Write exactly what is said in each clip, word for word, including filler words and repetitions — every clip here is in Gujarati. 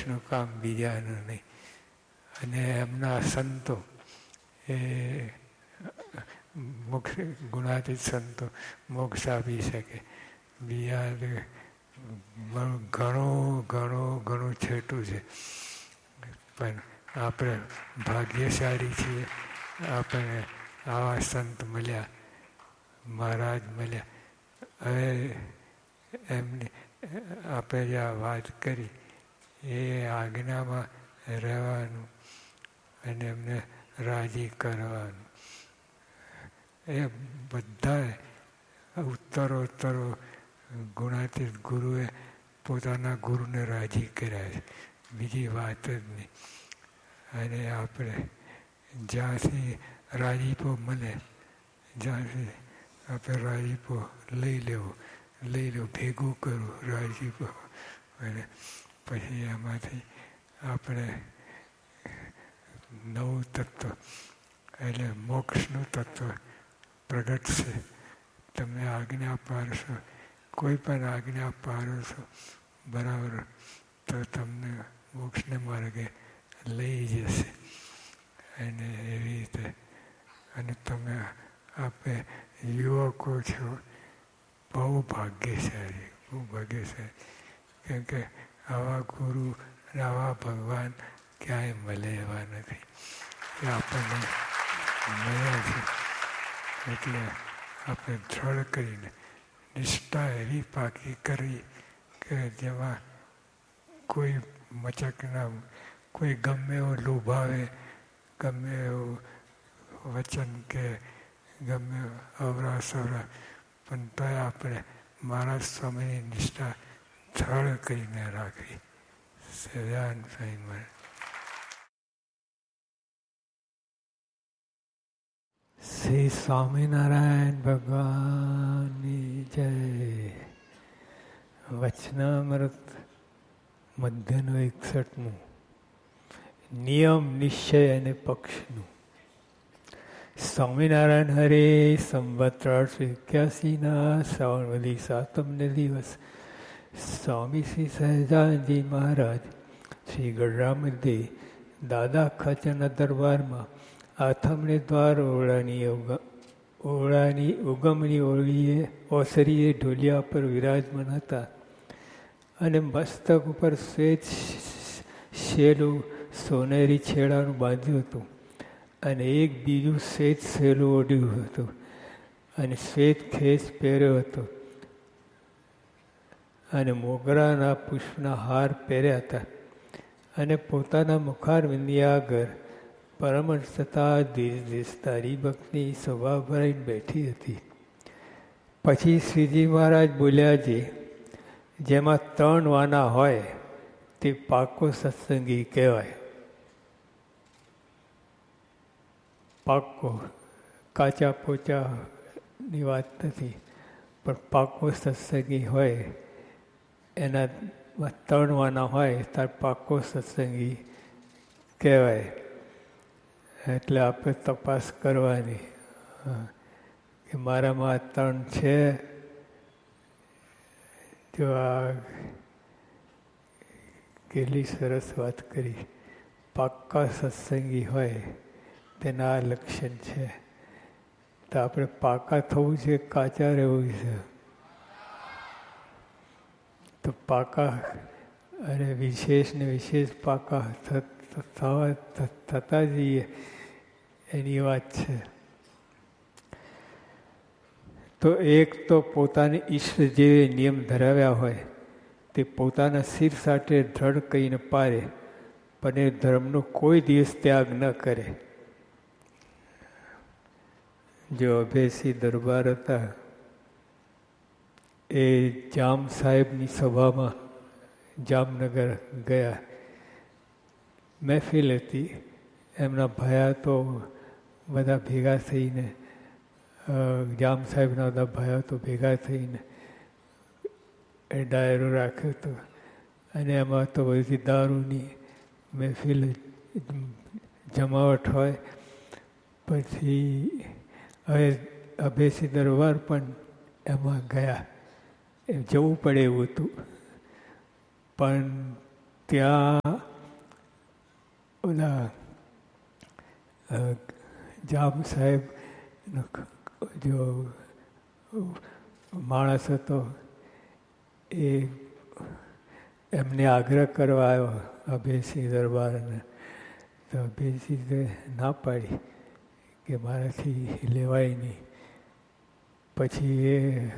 મોક્ષનું કામ બીજાનું નહીં. અને એમના સંતો એ મોક્ષ ગુણાતીત સંતો મોક્ષ આપી શકે. બીજા ઘણું ઘણું ઘણું છેટું છે. પણ આપણે ભાગ્યશાળી છીએ, આપણે આવા સંત મળ્યા, મહારાજ મળ્યા. હવે એમની આપણે જે વાત કરી એ આજ્ઞામાં રહેવાનું અને એમને રાજી કરવાનું. એ બધા ઉત્તરોત્તરો ગુણાતીત ગુરુએ પોતાના ગુરુને રાજી કર્યા છે, બીજી વાત જ નહીં. અને આપણે જ્યાંથી રાજીપો મળે જ્યાંથી આપણે રાજીપો લઈ લેવો લઈ લેવો ભેગું કરવું રાજીપો. અને પછી એમાંથી આપણે નવું તત્વ એટલે મોક્ષનું તત્વ પ્રગટ છે. તમે આજ્ઞા પાડશો, કોઈ પણ આજ્ઞા પાડો છો બરાબર, તો તમને મોક્ષને માર્ગે લઈ જશે. અને એવી રીતે અને તમે આપણે યુવકો છો, બહુ ભાગ્યશાળી બહુ ભાગ્યશાળી કેમ કે આવા ગુરુ અને આવા ભગવાન ક્યાંય મળે એવા નથી. એ આપણને મળ્યા છે. એટલે આપણે દ્રઢ કરીને નિષ્ઠા એવી પાકી કરવી કે જેમાં કોઈ મચક ના, કોઈ ગમે એવો લોભાવે, ગમે એવું વચન કે ગમે અવરા સવરા, પણ તોય આપણે મહારાજ સ્વામીની નિષ્ઠા દ્રઢ કરીને રાખવી. સદાન સ્વામી. શ્રી સ્વામિનારાયણ ભગવાનની જય. વચનામૃત મધ્યનું એકસઠમું. નિયમ નિશ્ચય અને પક્ષનું. સ્વામિનારાયણ હરે સંવત ત્રણસો એક્યાસીના શ્રાવણવદી સાતમને દિવસ સ્વામી શ્રી સહજાનંદજી મહારાજ શ્રી ગઢડા મધ્યે દાદા ખાચરના દરબારમાં આથમણે દ્વાર ઓરડાની ઓરડાની ઉગમની ઓળીએ ઓસરીએ ઢોલિયા પર વિરાજમાન હતા અને મસ્તક ઉપર શ્વેત શેલું સોનેરી છેડાનું બાંધ્યું હતું અને એક બીજું શ્વેત શેલું ઓઢ્યું હતું અને શ્વેત ખેસ પહેર્યો હતો અને મોગરાના પુષ્પના હાર પહેર્યા હતા અને પોતાના મુખારવિંદની આગળ પરમહંસ તથા ધીરજધારી ભક્તની સભા ભરાઈને બેઠી હતી. પછી શ્રીજી મહારાજ બોલ્યા, જે જેમાં ત્રણ વાના હોય તે પાકો સત્સંગી કહેવાય. પાકો કાચા પોચાની વાત નથી, પણ પાકો સત્સંગી હોય એના ત્રણ વાના હોય તાર પાકો સત્સંગી કહેવાય. એટલે આપણે તપાસ કરવાની કે મારામાં આ ત્રણ છે. જો આ કેટલી સરસ વાત કરી. પાક્કા સત્સંગી હોય તેના આ લક્ષણ છે. તો આપણે પાકા થવું છે, કાચા રહેવું છે. તો પાકા અને વિશેષ ને વિશેષ પાકા થવા થતા જઈએ એની વાત છે. તો એક તો પોતાની ઈષ્ટ જે નિયમ ધરાવ્યા હોય તે પોતાના શિર સાથે દ્રઢ કહીને પારે, પણ એ ધર્મનો કોઈ દિવસ ત્યાગ ન કરે. જો અભેસી દરબાર હતા એ જામ સાહેબની સભામાં જામનગર ગયા. મહેફિલ હતી, એમના ભયા તો બધા ભેગા થઈને જામ સાહેબના બધા ભયા તો ભેગા થઈને એ ડાયરો રાખ્યો હતો અને એમાં તો બધી દારૂની મહેફિલ જમાવટ હોય. પછી હવે અભેસી દરબાર પણ એમાં ગયા. એ જવું પડે એવું હતું, પણ ત્યાં ઓલા જામ સાહેબ જો માણસ હતો એ એમને આગ્રહ કરવા આવ્યો અભયસિંહ દરબારને. તો અભયસિંહે ના પાડી કે મારાથી લેવાય નહીં. પછી એ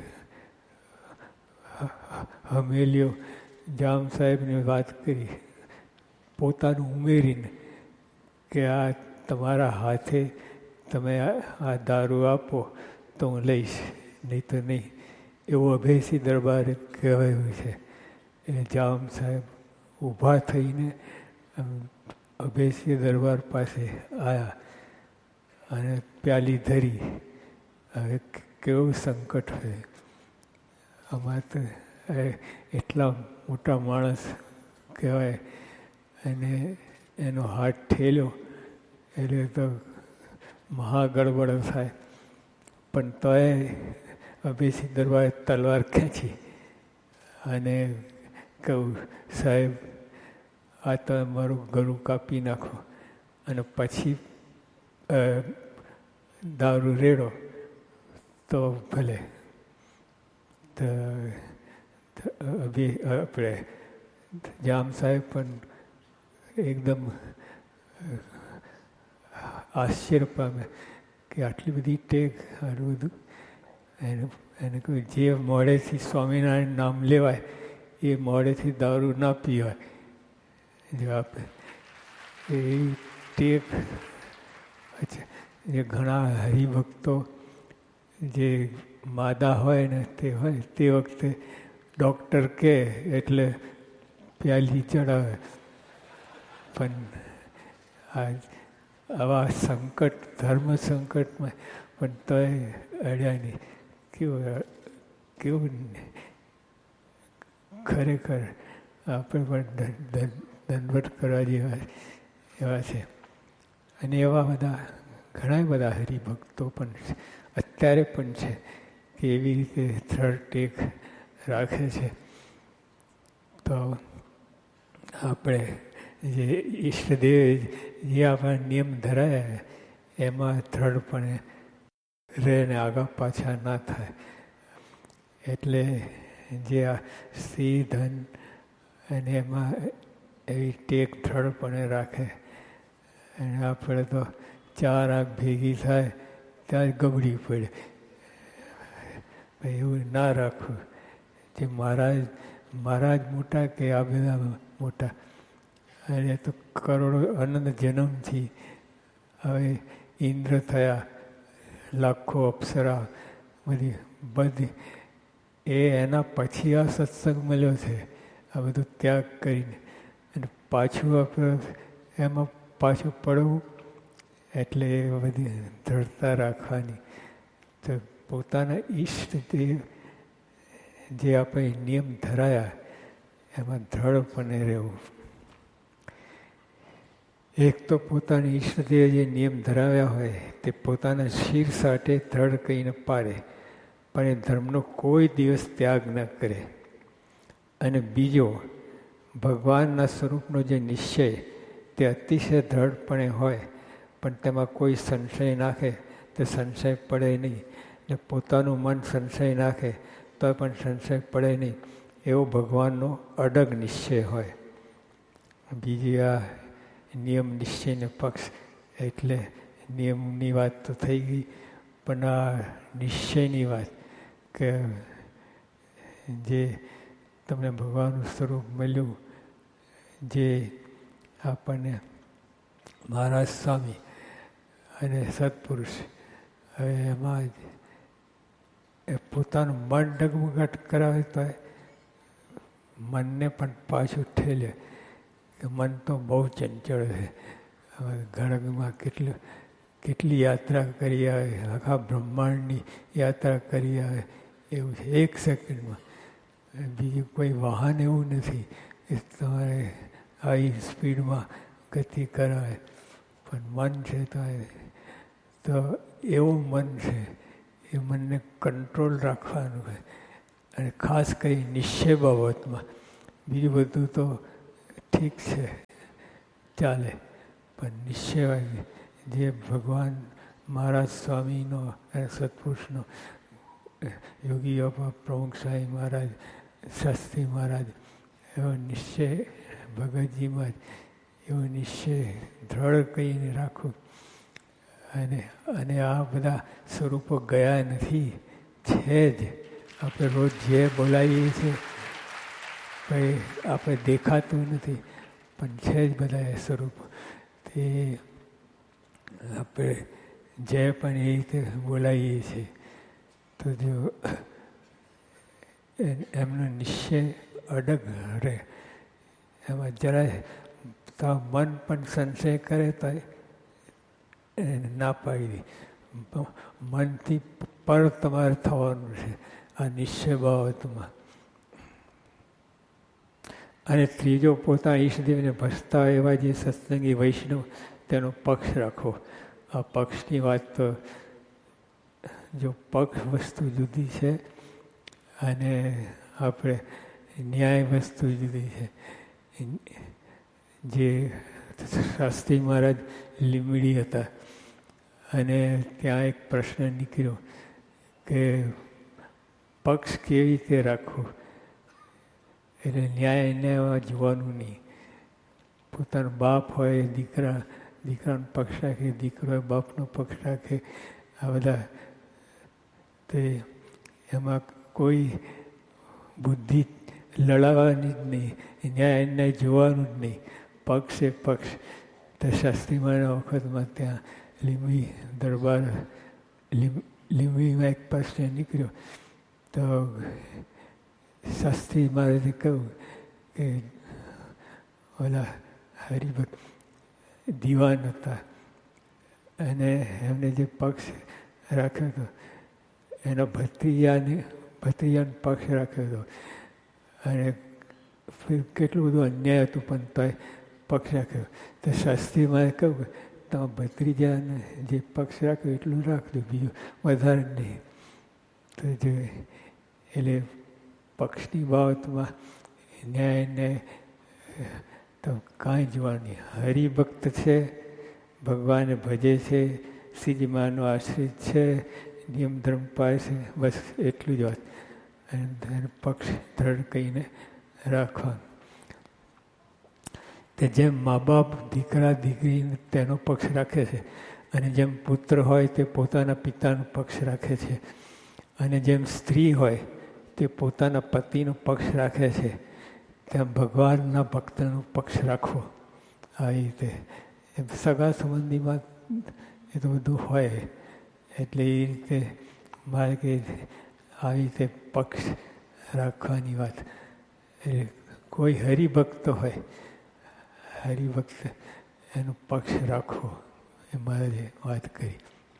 હમેલિયો જામ સાહેબને વાત કરી પોતાનું ઉમેરીને કે આ તમારા હાથે તમે આ દારૂ આપો તો હું લઈશ, નહીં તો નહીં, એવું અભયસિંહ દરબારે કહેવાયું છે. એ જામ સાહેબ ઊભા થઈને અભયસિંહ દરબાર પાસે આવ્યા અને પ્યાલી ધરી. હવે કેવું સંકટ હોય! આમાં તો એટલા મોટા માણસ કહેવાય અને એનો હાથ ઠેલ્યો એટલે તો મહાગડબડ થાય. પણ તોય અભયસિંહ દરબારે તલવાર ખેંચી અને કહું, સાહેબ આ તો મારું ગળું કાપી નાખો અને પછી દારૂ રેડો તો ભલે. તો આપણે જામ સાહેબ પણ એકદમ આશ્ચર્ય પામે કે આટલી બધી ટેક, આટલું બધું. એને એને કહ્યું જે મોડેથી સ્વામિનારાયણ નામ લેવાય એ મોડેથી દારૂ ના પીવાય. જો આપણે એ ટેક જે ઘણા હરિભક્તો જે માદા હોય ને તે હોય તે વખતે ડૉક્ટર કહે એટલે પ્યાલી ચડાવે. પણ આ આવા સંકટ, ધર્મ સંકટમાં પણ તોય અડ્યા નહીં. કેવું કેવું ખરેખર આપણે પણ દંડવટ કરવા જેવા એવા છે. અને એવા બધા ઘણા બધા હરિભક્તો પણ અત્યારે પણ છે કે એવી રીતે થર્ડ ટેક રાખે છે. તો આપણે જે ઈષ્ટદેવે જે આપણા નિયમ ધરાયા એમાં થર્ડપણે રહે ને આગા પાછા ના થાય. એટલે જે આ સ્ત્રી ધન અને એમાં એવી ટેક થર્ડપણે રાખે અને આપણે તો ચાર આંખ ભેગી થાય ત્યાં જ ગબડી પડે. એવું ના રાખવું. જે મહારાજ મહારાજ મોટા કે આ બધા મોટા, અને તો કરોડો અનંત જન્મથી હવે ઇન્દ્ર થયા, લાખો અપ્સરા બધી બધી એ એના પછી આ સત્સંગ મળ્યો છે. આ બધું ત્યાગ કરીને અને પાછું આપણે એમાં પાછું પડવું એટલે એ બધી દ્રઢતા રાખવાની. તો પોતાના ઈષ્ટદેવ જે આપણે નિયમ ધરાયા એમાં દ્રઢપણે રહેવું. એક તો પોતાના ઈષ્ટદેવ જે નિયમ ધરાવ્યા હોય તે પોતાના શિર સાથે દ્રઢ કહીને પાડે, પણ એ ધર્મનો કોઈ દિવસ ત્યાગ ન કરે. અને બીજો, ભગવાનના સ્વરૂપનો જે નિશ્ચય તે અતિશય દ્રઢપણે હોય પણ તેમાં કોઈ સંશય નાખે તો સંશય પડે નહીં, ને પોતાનું મન સંશય નાખે તો પણ સંશય પડે નહીં, એવો ભગવાનનો અડગ નિશ્ચય હોય. બીજી આ નિયમ નિશ્ચયને પક્ષ એટલે નિયમની વાત તો થઈ ગઈ, પણ આ નિશ્ચયની વાત કે જે તમને ભગવાનનું સ્વરૂપ મળ્યું, જે આપણને મહારાજ સ્વામી અને સત્પુરુષ, હવે એમાં એ પોતાનું મન ડગમગાટ કરાવે તો મનને પણ પાછું ઠેલે કે મન તો બહુ ચંચળ છે. હવે ઘરમાં કેટલું કેટલી યાત્રા કરી આવે, આખા બ્રહ્માંડની યાત્રા કરી આવે એવું છે એક સેકન્ડમાં. બીજું કોઈ વાહન એવું નથી કે તમારે આવી સ્પીડમાં ગતિ કરાવે, પણ મન છે તો તો એવું મન છે એ મનને કંટ્રોલ રાખવાનું હોય. અને ખાસ કરી નિશ્ચય બાબતમાં બીજું બધું તો ઠીક છે ચાલે, પણ નિશ્ચય જે ભગવાન મહારાજ સ્વામીનો અને સત્પુરુષનો યોગી પ્રમુખ સ્વામી મહારાજ, શાસ્ત્રી મહારાજ એવો નિશ્ચય ભગતજીમાં જ એવો નિશ્ચય દ્રઢ કરીને રાખો. અને અને આ બધા સ્વરૂપો ગયા નથી, છે જ. આપણે રોજ જે બોલાવીએ છીએ કંઈ આપણે દેખાતું નથી, પણ છે જ બધા એ સ્વરૂપો. તે આપણે જે પણ એ રીતે બોલાવીએ છીએ તો જો એમનો નિશ્ચય અડગ રહે, એમાં જરાય તો મન પણ સંશય કરે તો એને ના પાડી દે. મનથી પર તમારે થવાનું છે આ નિશ્ચય બાબતમાં. અને ત્રીજો પોતા ઈષ્ટદેવને ભજતા એવા જે સત્સંગી વૈષ્ણવ તેનો પક્ષ રાખો. આ પક્ષની વાત તો જો પક્ષ વસ્તુ જુદી છે અને આપણે ન્યાય વસ્તુ જુદી છે. જે શાસ્ત્રી મહારાજ લીમડી હતા અને ત્યાં એક પ્રશ્ન નીકળ્યો કે પક્ષ કેવી રીતે રાખવો. એટલે ન્યાય એને જોવાનું નહીં. પોતાનો બાપ હોય દીકરા દીકરાનો પક્ષ રાખે, દીકરો હોય બાપનો પક્ષ રાખે. આ બધા તે એમાં કોઈ બુદ્ધિ લડાવવાની જ નહીં, ન્યાય એને જોવાનું જ નહીં. પક્ષ એ પક્ષ. તો શાસ્ત્રીમાના વખતમાં ત્યાં લીંબી દરબાર લીંબીમાં એક પ્રશ્ન નીકળ્યો તો શાસ્ત્રી મહારાજે કહ્યું કે ઓલા હરિભક્ત દિવાન હતા અને એમને જે પક્ષ રાખ્યો હતો એનો ભત્રીજાને ભત્રીજાનો પક્ષ રાખ્યો હતો અને કેટલું બધું અન્યાય હતું પણ તોય પક્ષ રાખ્યો. તો શાસ્ત્રીમાં કહ્યું તમે ભત્રીજાને જે પક્ષ રાખ્યો એટલું રાખજો, બીજું વધારે નહીં. તો જો એટલે પક્ષની બાબતમાં ન્યાયને તો કાંઈ જોવાનું નહીં. હરિભક્ત છે, ભગવાનને ભજે છે, શ્રીજીમાનો આશ્રિત છે, નિયમ ધર્મ પાળે છે, બસ એટલું જ વાત. અને પક્ષ દ્રઢ કહીને રાખવાનું. તે જેમ મા બાપ દીકરા દીકરીને તેનો પક્ષ રાખે છે અને જેમ પુત્ર હોય તે પોતાના પિતાનો પક્ષ રાખે છે અને જેમ સ્ત્રી હોય તે પોતાના પતિનો પક્ષ રાખે છે, તેમ ભગવાનના ભક્તનો પક્ષ રાખવો. આવી રીતે એમ સગા સંબંધીમાં એ તો બધું હોય. એટલે એ રીતે મારે કે આવી રીતે પક્ષ રાખવાની વાત. એટલે કોઈ હરિભક્ત હોય, હરિભક્ત એનો પક્ષ રાખવો એ મારે વાત કરી.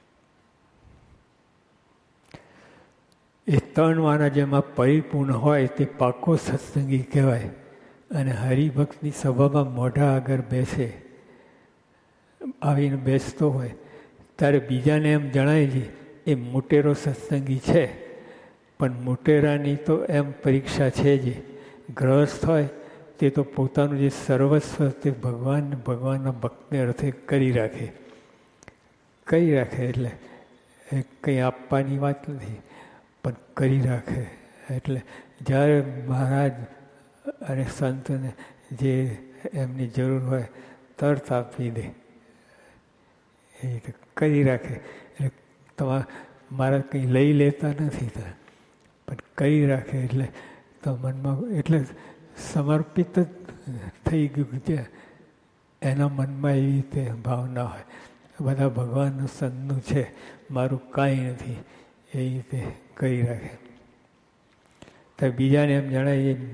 એ ત્રણ વાના જેમાં પરિપૂર્ણ હોય તે પાકો સત્સંગી કહેવાય. અને હરિભક્તની સભામાં મોઢા આગળ બેસે, આવીને બેસતો હોય ત્યારે બીજાને એમ જણાય છે એ મોટેરો સત્સંગી છે. પણ મોટેરાની તો એમ પરીક્ષા છે જ. ગ્રહસ્થ હોય તે તો પોતાનું જે સર્વસ્વ તે ભગવાન ભગવાનના ભક્તને અર્થે કરી રાખે કરી રાખે એટલે કંઈ આપવાની વાત નથી, પણ કરી રાખે. એટલે જ્યારે મહારાજ અને સંતને જે એમની જરૂર હોય તરત આપી દે, એ રીતે કરી રાખે. એટલે તમારે મારા કંઈ લઈ લેતા નથી, પણ કરી રાખે. એટલે તો મનમાં એટલે સમર્પિત જ થઈ ગયું છે. એના મનમાં એવી રીતે ભાવના હોય બધા ભગવાનનું સંતનું છે, મારું કાંઈ નથી, એ રીતે કરી રાખે. તો બીજાને એમ જણાય એ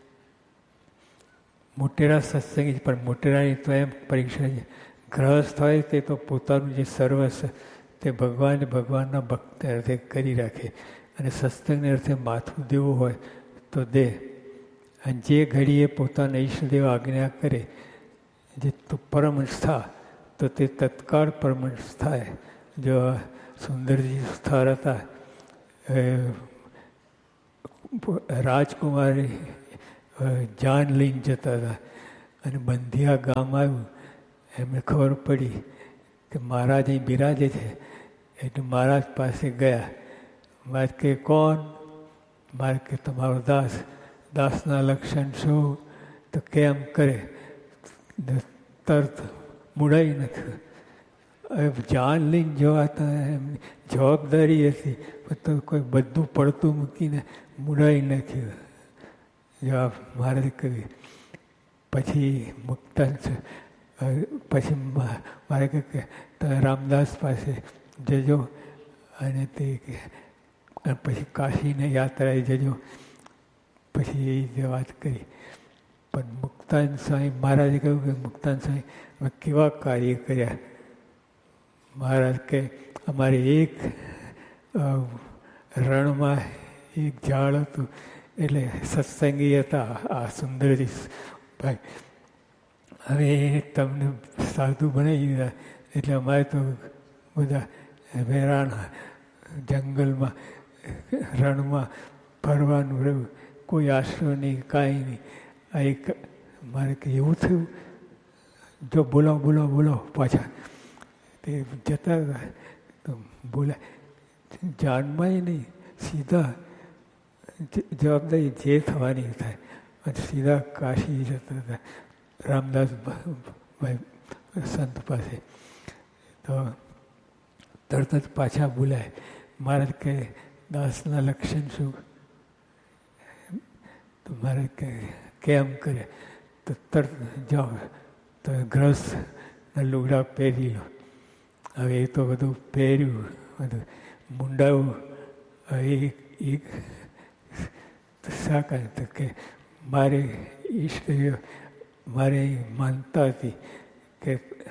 મોટેરા સત્સંગી. પણ મોટેરાની તો એમ પરીક્ષા છે, ગ્રહસ્થ હોય તે તો પોતાનું જે સર્વસ્વ તે ભગવાન ભગવાનના ભક્ત અર્થે કરી રાખે. અને સત્સંગને અર્થે માથું દેવું હોય તો દે. અને જે ઘડીએ પોતાના ઈષ્ટદેવ આજ્ઞા કરે જે તું પરમહંસ થા તો તે તત્કાળ પરમહંસ થાય. જો સુંદરજી સ્થળ હતા, રાજકુમારી જાન લઈને જતા હતા અને બંધિયા ગામ આવ્યું એમને ખબર પડી કે મહારાજ અહીં બિરાજે છે. એટલે મહારાજ પાસે ગયા. મહારાજ કે કોણ? મારે કે તમારો દાસ. દાસના લક્ષણ શું? તો કેમ કરે? તરત મૂડાઈ નથી. હવે જાન લઈને જવાતા એમની જવાબદારી હતી, પણ તો કોઈ બધું પડતું મૂકીને મૂડાઈ નાખ્યું. જવાબ મારે કહ્યું. પછી મુક્તાન પછી મારે કહે કે તમે રામદાસ પાસે જજો અને તે પછી કાશીને યાત્રાએ જજો. પછી એ વાત કરી. પણ મુક્તાન સ્વામી મહારાજે કહ્યું કે મુક્તાન સ્વામી અમે કેવા કાર્ય કર્યા? મહારાજ કે અમારે એક રણમાં એક ઝાડ હતું, એટલે સત્સંગી હતા આ સુંદરજી ભાઈ. હવે તમને સાધુ બનાવી દીધા, એટલે અમારે તો બધા વેરાણ જંગલમાં રણમાં ફરવાનું રહ્યું, કોઈ આશરો નહીં, કાંઈ નહીં. આ એક મારે કે એવું થયું? જો બોલાવો બોલાવો બોલાવો પાછા. તે જતા હતા તો બોલા જાનમાંય નહીં, સીધા જવાબદારી જે થવાની થાય. અને સીધા કાશી જતા હતા રામદાસ ભાઈ સંત પાસે. તો તરત જ પાછા બોલાય. મારે કે દાસના લક્ષણ શું? તો મારે કે કેમ કરે? તો તરત જાઓ તો ગ્રસ્તના લુગડા પહેરી લો. હવે એ તો બધું પહેર્યું, બધું મુંડાવું. હવે એક શાકા તો કે મારે ઈષ્ટ મારે માનતા હતી કે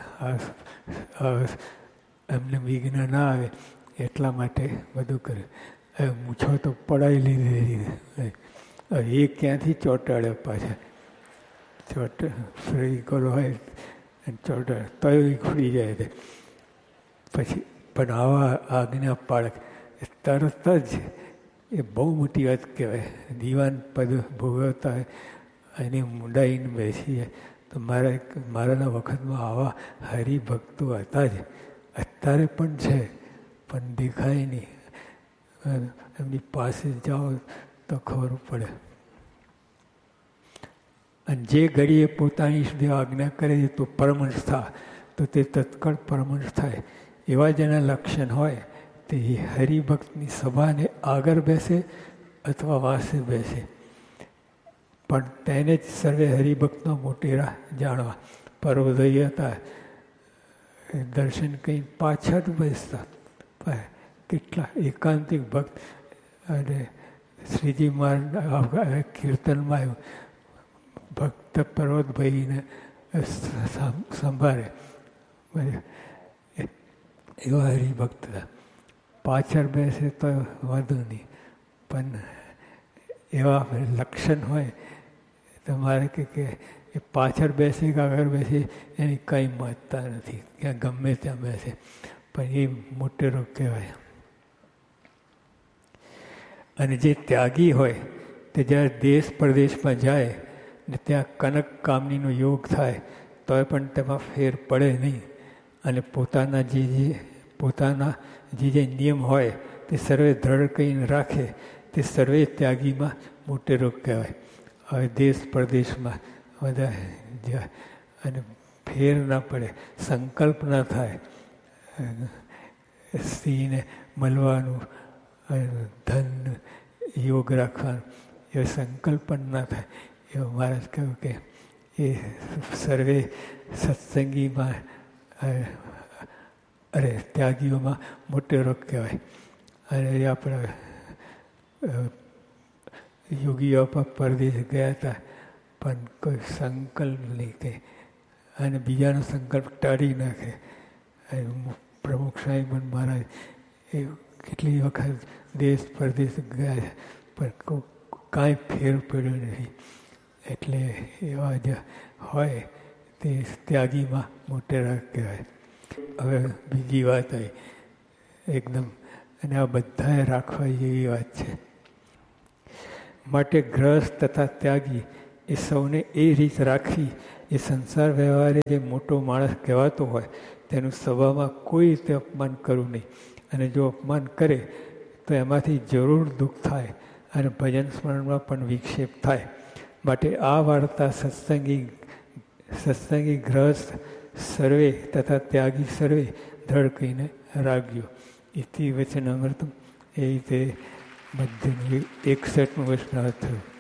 એમને વિઘ્ન ના આવે એટલા માટે બધું કર્યું. હવે મૂછો તો પડાવી લીધી. હવે એ ક્યાંથી ચોંટાડ્યો પાછા? ચોટ ફ્રી કરો હોય અને ચોંટાડે તો એ ખુલી જાય છે. પછી પણ આવા આજ્ઞા પાળક તરત જ એ બહુ મોટી વાત કહેવાય. દીવાન પદ ભોગવતા હોય એની મુંડાઈને બેસીએ તો મારા મારાના વખતમાં આવા હરિભક્તો હતા જ, અત્યારે પણ છે, પણ દેખાય નહીં. એમની પાસે જાઓ તો ખબર પડે. અને જે ઘડીએ પોતાની સુધી આજ્ઞા કરે છે તો પરમહંસ થાય, તો તે તત્કાળ પરમહંસ થાય. એવા જેના લક્ષણ હોય તે હરિભક્તની સભાને આગળ બેસે અથવા વાસે બેસે, પણ તેને જ સર્વે હરિભક્તનો મોટેરા જાણવા. પર્વોદય હતા, દર્શન કંઈ પાછા જ બેસતા. કેટલા એકાંતિક ભક્ત. અને શ્રીજી મહારાજ કીર્તનમાં આવ્યું, ભક્ત પર્વતભાઈને સંભાળે. એવા હરિભક્ત હતા. પાછળ બેસે તો વાંધો નહીં, પણ એવા લક્ષણ હોય તો મારે કે એ પાછળ બેસે કે આગળ બેસે એની કંઈ મહત્તા નથી, ક્યાં ગમે ત્યાં બેસે, પણ એ મોટેરો કહેવાય. અને જે ત્યાગી હોય તે જ્યારે દેશ પ્રદેશમાં જાય ને ત્યાં કનક કામનીનો યોગ થાય તોય પણ તેમાં ફેર પડે નહીં. અને પોતાના જે જે પોતાના જે જે નિયમ હોય તે સર્વે દ્રઢ કરીને રાખે તે સર્વે ત્યાગીમાં મોટેરો કહેવાય. હવે દેશ પ્રદેશમાં બધા અને ફેર ના પડે, સંકલ્પ ના થાય. સ્ત્રીને મળવાનું, ધન યોગ રાખવાનું, એ સંકલ્પ ના થાય. એવું મહારાજ કહ્યું કે એ સર્વે સત્સંગીમાં અરે ત્યાગીઓમાં મોટેરો કહેવાય. અને એ આપણા યોગીઓ પણ પરદેશ ગયા હતા, પણ કોઈ સંકલ્પ નહીં કે, અને બીજાનો સંકલ્પ ટાળી નાખે. પ્રમુખ સાહેબ મહારાજ એ કેટલી વખત દેશ પરદેશ ગયા છે, પણ કાંઈ ફેર પડ્યો નથી. એટલે એવા જે હોય તે ત્યાગીમાં મોટેરા કહેવાય. હવે બીજી વાત આવી એકદમ, અને આ બધાએ રાખવા જેવી વાત છે. માટે ગ્રસ્ત તથા ત્યાગી એ સૌને એ રીત રાખવી એ સંસાર વ્યવહારે જે મોટો માણસ કહેવાતો હોય તેનું સભામાં કોઈ રીતે અપમાન કરવું નહીં. અને જો અપમાન કરે તો એમાંથી જરૂર દુઃખ થાય અને ભજન સ્મરણમાં પણ વિક્ષેપ થાય. માટે આ વાર્તા સત્સંગી સત્સંગી ગ્રહસ્થ સર્વે તથા ત્યાગી સર્વે દ્રઢ કહીને રાખ્યો. ઇતિ વચન અમૃતમ. એ રીતે મધ્યનું એકસઠનું વર્ષ થયું.